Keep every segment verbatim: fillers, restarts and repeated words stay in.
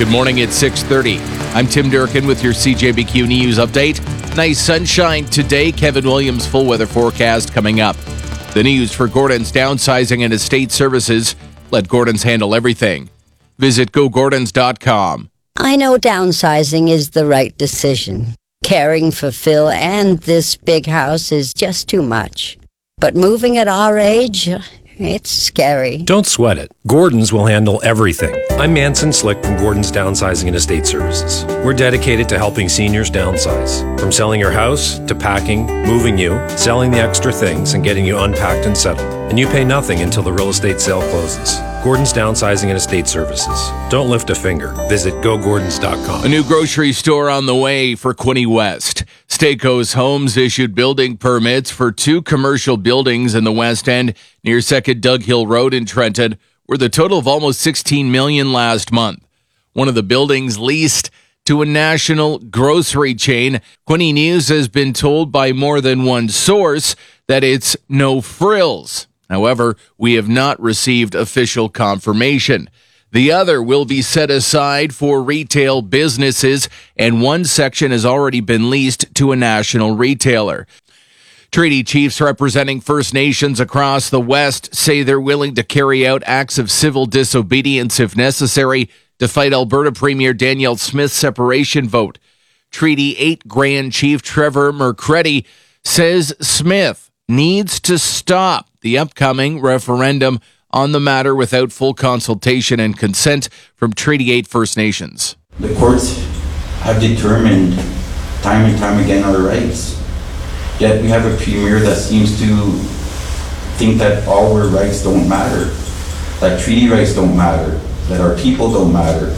Good morning, it's six thirty. I'm Tim Durkin with your C J B Q News update. Nice sunshine today. Kevin Williams' full weather forecast coming up. The news for Gordon's downsizing and estate services. Let Gordon's handle everything. Visit go gordons dot com. I know downsizing is the right decision. Caring for Phil and this big house is just too much. But moving at our age, it's scary. Don't sweat it. Gordon's will handle everything. I'm Manson Slick from Gordon's Downsizing and Estate Services. We're dedicated to helping seniors downsize. From selling your house, to packing, moving you, selling the extra things, and getting you unpacked and settled. And you pay nothing until the real estate sale closes. Gordon's Downsizing and Estate Services. Don't lift a finger. Visit go gordons dot com. A new grocery store on the way for Quinte West. Stakos Homes issued building permits for two commercial buildings in the West End near Second Doug Hill Road in Trenton, worth a total of almost sixteen million dollars last month. One of the buildings leased to a national grocery chain. Quinte News has been told by more than one source that it's no frills. However, we have not received official confirmation. The other will be set aside for retail businesses, and one section has already been leased to a national retailer. Treaty chiefs representing First Nations across the West say they're willing to carry out acts of civil disobedience if necessary to fight Alberta Premier Danielle Smith's separation vote. Treaty eight Grand Chief Trevor Mercredi says Smith needs to stop the upcoming referendum on the matter without full consultation and consent from Treaty eight First Nations. The courts have determined time and time again our rights. Yet we have a premier that seems to think that all our rights don't matter, that treaty rights don't matter, that our people don't matter.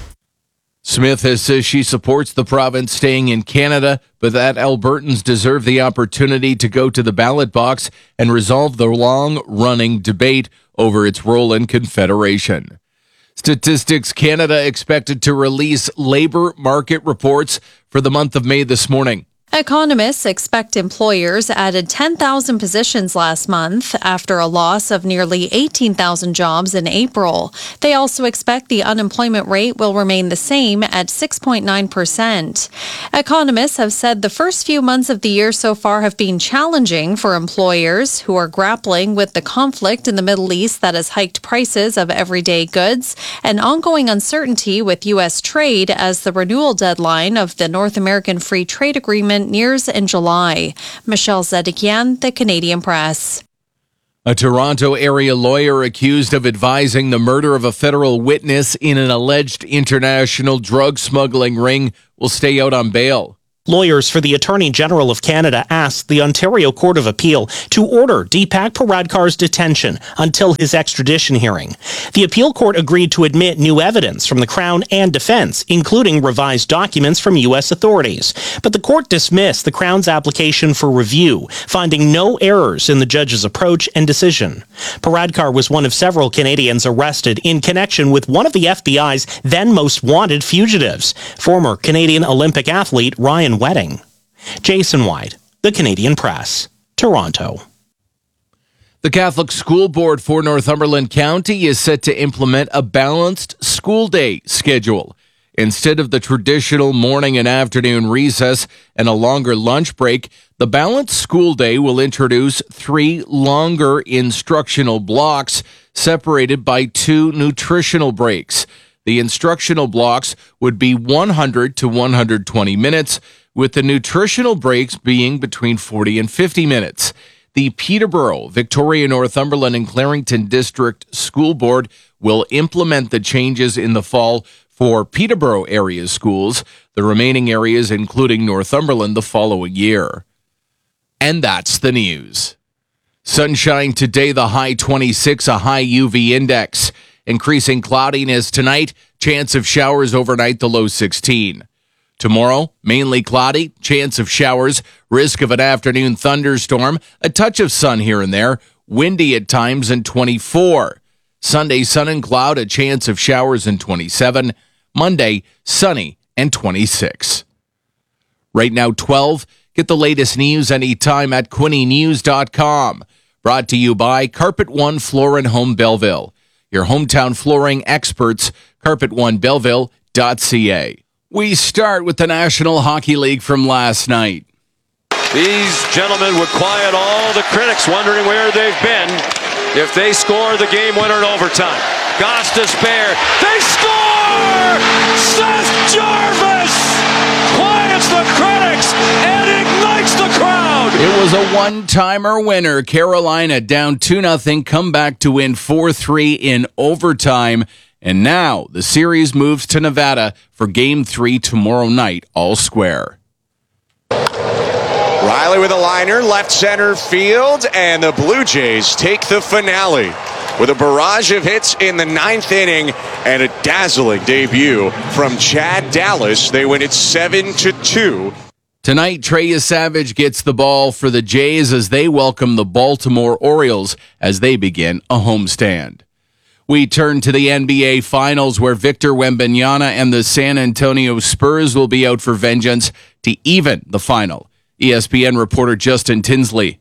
Smith has said she supports the province staying in Canada, but that Albertans deserve the opportunity to go to the ballot box and resolve the long-running debate over its role in Confederation. Statistics Canada expected to release labor market reports for the month of May this morning. Economists expect employers added ten thousand positions last month after a loss of nearly eighteen thousand jobs in April. They also expect the unemployment rate will remain the same at six point nine percent. Economists have said the first few months of the year so far have been challenging for employers who are grappling with the conflict in the Middle East that has hiked prices of everyday goods and ongoing uncertainty with U S trade as the renewal deadline of the North American Free Trade Agreement nears in July. Michelle Zedekian, The Canadian Press. A Toronto area lawyer accused of advising the murder of a federal witness in an alleged international drug smuggling ring will stay out on bail. Lawyers for the Attorney General of Canada asked the Ontario Court of Appeal to order Deepak Paradkar's detention until his extradition hearing. The appeal court agreed to admit new evidence from the Crown and defense, including revised documents from U S authorities. But the court dismissed the Crown's application for review, finding no errors in the judge's approach and decision. Paradkar was one of several Canadians arrested in connection with one of the F B I's then most wanted fugitives, former Canadian Olympic athlete Ryan Wedding. Jason White, The Canadian Press, Toronto. The Catholic School Board for Northumberland County is set to implement a balanced school day schedule. Instead of the traditional morning and afternoon recess and a longer lunch break, the balanced school day will introduce three longer instructional blocks separated by two nutritional breaks. The instructional blocks would be one hundred to one hundred twenty minutes, with the nutritional breaks being between forty and fifty minutes. The Peterborough, Victoria, Northumberland, and Clarington District School Board will implement the changes in the fall for Peterborough area schools, the remaining areas, including Northumberland, the following year. And that's the news. Sunshine today, the high twenty-six, a high U V index. Increasing cloudiness tonight, chance of showers overnight, the low sixteen. Tomorrow, mainly cloudy, chance of showers, risk of an afternoon thunderstorm, a touch of sun here and there, windy at times, and twenty-four. Sunday, sun and cloud, a chance of showers, and twenty-seven. Monday, sunny and twenty-six. Right now, twelve. Get the latest news anytime at quinte news dot com. Brought to you by Carpet One Floor and Home Belleville. Your hometown flooring experts, Carpet One Belleville, dot c a. We start with the National Hockey League from last night. These gentlemen would quiet all the critics wondering where they've been if they score the game winner in overtime. Goss to spare. They score! Seth Jarvis quiets the critics and ignites the crowd. It was a one-timer winner. Carolina down two nothing, come back to win four three in overtime. And now the series moves to Nevada for Game three tomorrow night, all square. Riley with a liner, left center field, and the Blue Jays take the finale with a barrage of hits in the ninth inning and a dazzling debut from Chad Dallas. They win it seven to two. Tonight, Trey Savage gets the ball for the Jays as they welcome the Baltimore Orioles as they begin a homestand. We turn to the N B A Finals where Victor Wembanyama and the San Antonio Spurs will be out for vengeance to even the final. E S P N reporter Justin Tinsley.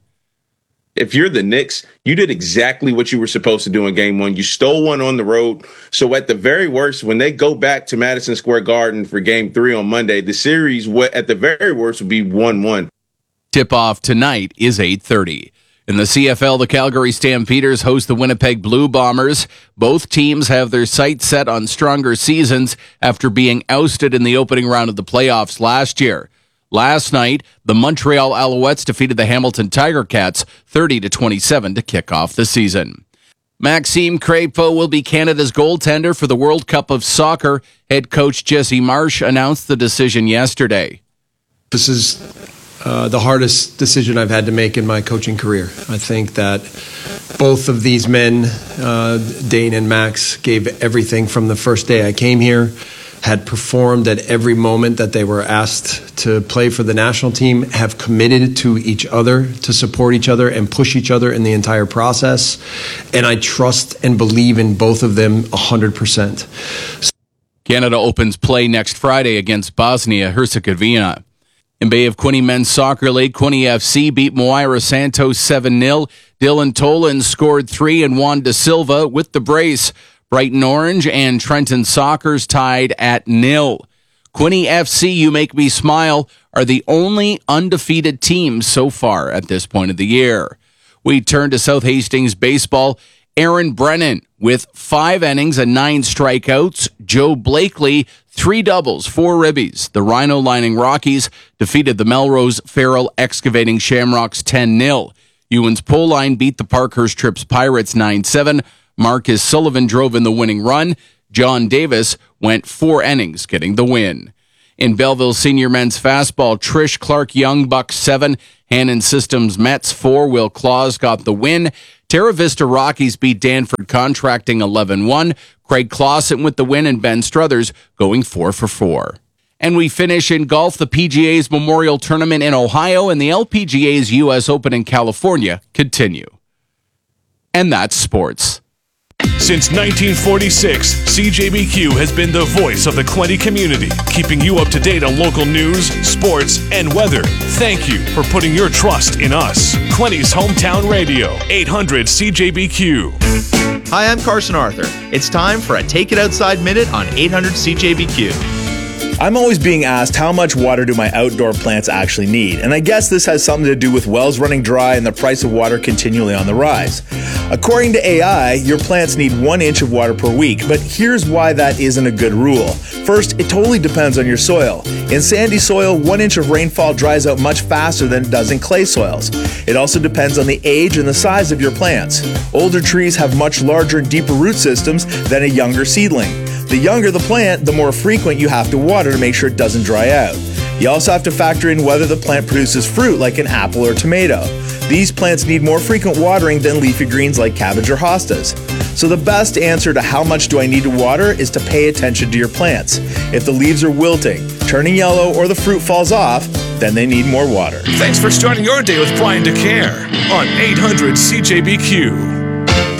If you're the Knicks, you did exactly what you were supposed to do in game one. You stole one on the road. So at the very worst, when they go back to Madison Square Garden for game three on Monday, the series at the very worst would be one one. Tip-off tonight is eight thirty. In the C F L, the Calgary Stampeders host the Winnipeg Blue Bombers. Both teams have their sights set on stronger seasons after being ousted in the opening round of the playoffs last year. Last night, the Montreal Alouettes defeated the Hamilton Tiger Cats thirty to twenty-seven to kick off the season. Maxime Crépeau will be Canada's goaltender for the World Cup of Soccer. Head coach Jesse Marsh announced the decision yesterday. This is uh, the hardest decision I've had to make in my coaching career. I think that both of these men, uh, Dane and Max, gave everything from the first day I came here, had performed at every moment that they were asked to play for the national team, have committed to each other, to support each other and push each other in the entire process. And I trust and believe in both of them one hundred percent. Canada opens play next Friday against Bosnia-Herzegovina. In Bay of Quinte Men's Soccer League, Quinte F C beat Moira Santos seven nil. Dylan Tolan scored three and Juan De Silva with the brace. Brighton Orange and Trenton Soccer's tied at nil. Quinte F C, you make me smile, are the only undefeated teams so far at this point of the year. We turn to South Hastings baseball. Aaron Brennan with five innings and nine strikeouts. Joe Blakely, three doubles, four ribbies. The Rhino Lining Rockies defeated the Melrose Farrell Excavating Shamrocks ten nil. Ewan's Poline beat the Parkhurst Trips Pirates nine seven. Marcus Sullivan drove in the winning run. John Davis went four innings, getting the win. In Belleville Senior Men's Fastball, Trish Clark Young Bucks seven, Hannon Systems Mets four, Will Claus got the win. Terra Vista Rockies beat Danford Contracting eleven one. Craig Clausen with the win and Ben Struthers going four for four. And we finish in golf. The P G A's Memorial Tournament in Ohio and the L P G A's U S Open in California continue. And that's sports. Since nineteen forty-six, C J B Q has been the voice of the Quinte community, keeping you up to date on local news, sports, and weather. Thank you for putting your trust in us. Quinte's hometown radio, eight hundred C J B Q. Hi, I'm Carson Arthur. It's time for a Take It Outside Minute on eight hundred C J B Q. I'm always being asked how much water do my outdoor plants actually need, and I guess this has something to do with wells running dry and the price of water continually on the rise. According to A I, your plants need one inch of water per week, but here's why that isn't a good rule. First, it totally depends on your soil. In sandy soil, one inch of rainfall dries out much faster than it does in clay soils. It also depends on the age and the size of your plants. Older trees have much larger and deeper root systems than a younger seedling. The younger the plant, the more frequent you have to water to make sure it doesn't dry out. You also have to factor in whether the plant produces fruit like an apple or tomato. These plants need more frequent watering than leafy greens like cabbage or hostas. So the best answer to how much do I need to water is to pay attention to your plants. If the leaves are wilting, turning yellow, or the fruit falls off, then they need more water. Thanks for starting your day with Brian DeCare on eight hundred C J B Q.